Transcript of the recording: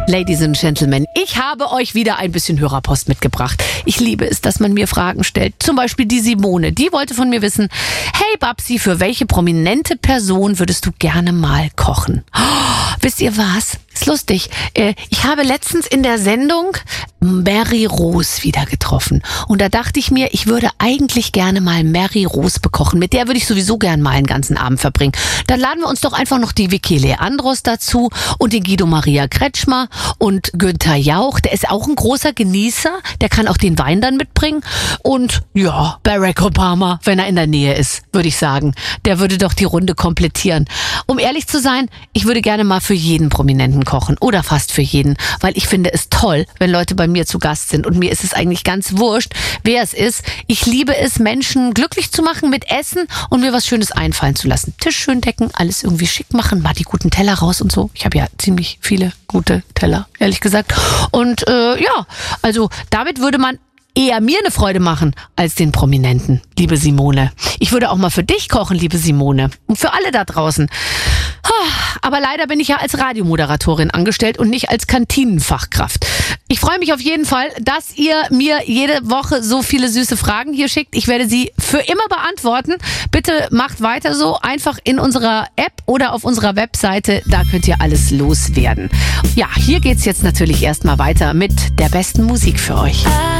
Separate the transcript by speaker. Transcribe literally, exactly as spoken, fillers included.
Speaker 1: Ladies and Gentlemen, ich habe euch wieder ein bisschen Hörerpost mitgebracht. Ich liebe es, dass man mir Fragen stellt. Zum Beispiel die Simone, die wollte von mir wissen, hey Babsi, für welche prominente Person würdest du gerne mal kochen? Oh, wisst ihr was? Ist lustig. Ich habe letztens in der Sendung Mary Rose wieder getroffen. Und da dachte ich mir, ich würde eigentlich gerne mal Mary Rose bekochen. Mit der würde ich sowieso gerne mal einen ganzen Abend verbringen. Dann laden wir uns doch einfach noch die Vicky Leandros dazu und den Guido Maria Kretschmer und Günther Jauch. Der ist auch ein großer Genießer. Der kann auch den Wein dann mitbringen. Und ja, Barack Obama, wenn er in der Nähe ist, würde ich sagen. Der würde doch die Runde komplettieren. Um ehrlich zu sein, ich würde gerne mal für jeden Prominenten kochen oder fast für jeden, weil ich finde es toll, wenn Leute bei mir zu Gast sind und mir ist es eigentlich ganz wurscht, wer es ist. Ich liebe es, Menschen glücklich zu machen mit Essen und mir was Schönes einfallen zu lassen. Tisch schön decken, alles irgendwie schick machen, mal die guten Teller raus und so. Ich habe ja ziemlich viele gute Teller, ehrlich gesagt. Und äh, ja, also damit würde man eher mir eine Freude machen als den Prominenten, liebe Simone. Ich würde auch mal für dich kochen, liebe Simone. Und für alle da draußen. Aber leider bin ich ja als Radiomoderatorin angestellt und nicht als Kantinenfachkraft. Ich freue mich auf jeden Fall, dass ihr mir jede Woche so viele süße Fragen hier schickt. Ich werde sie für immer beantworten. Bitte macht weiter so, einfach in unserer App oder auf unserer Webseite. Da könnt ihr alles loswerden. Ja, hier geht's jetzt natürlich erstmal weiter mit der besten Musik für euch.